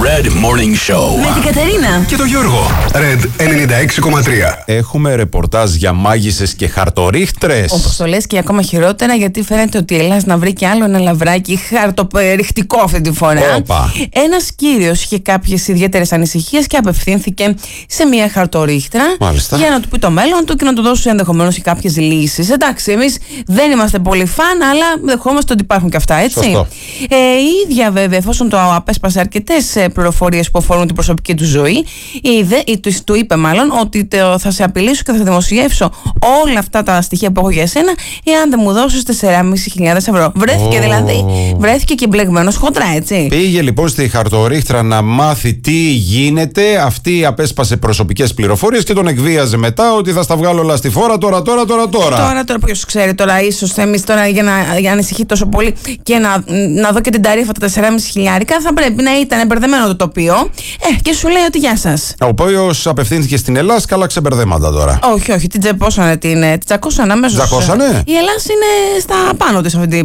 Red Morning Show. Με την Κατερίνα Και τον Γιώργο. Red 96,3. Έχουμε ρεπορτάζ για μάγισσες και χαρτορίχτρες. όπως το λες και ακόμα χειρότερα, γιατί φαίνεται ότι η Ελλάδα να βρει και άλλο ένα λαβράκι χαρτοπεριχτικό αυτή τη φορά. Όπα. Ένας κύριος είχε κάποιες ιδιαίτερες ανησυχίες και απευθύνθηκε σε μια χαρτορίχτρα. Μάλιστα. Για να του πει το μέλλον του και να του δώσει ενδεχομένως και κάποιες λύσεις. Εντάξει, εμείς δεν είμαστε πολύ φαν, αλλά δεχόμαστε ότι υπάρχουν και αυτά, έτσι. Σωστό. Η ίδια, βέβαια, εφόσον το απέσπασε αρκετές πληροφορίες που αφορούν την προσωπική του ζωή, του είπε μάλλον ότι θα σε απειλήσω και θα δημοσιεύσω όλα αυτά τα στοιχεία που έχω για εσένα, εάν δεν μου δώσεις 4.500 ευρώ. Βρέθηκε δηλαδή, βρέθηκε και μπλεγμένος χοντρά, έτσι. Πήγε λοιπόν στη χαρτορίχτρα να μάθει τι γίνεται. Αυτή απέσπασε προσωπικές πληροφορίες και τον εκβίαζε μετά ότι θα στα βγάλω όλα στη φόρα τώρα. Τώρα ποιος ξέρει, τώρα ίσως εμείς τώρα για να ανησυχεί τόσο πολύ και να δω και την ταρίφα τα 4.500 θα πρέπει να ήταν μπερδεμένο το τοπίο. Και σου λέει ότι γεια σας. Ο οποίος απευθύνθηκε στην Ελλάδα, καλά ξεμπερδέματα τώρα. Όχι, την τσακώσανε αμέσως. Τζακώσανε? Η Ελλάδα είναι στα πάνω της αυτή